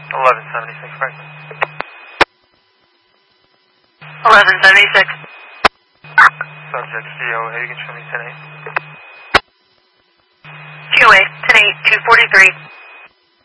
1176 Franklin. 1176. Subject CO Hagen, show me 10-8. QA, 10-8, 243.